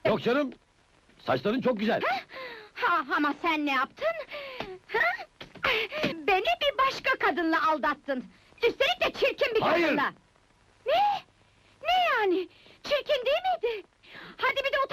Yok canım! Saçların çok güzel! Ha, ama sen ne yaptın? Ha? Beni bir başka kadınla aldattın! Üstelik de çirkin bir Hayır! kadınla!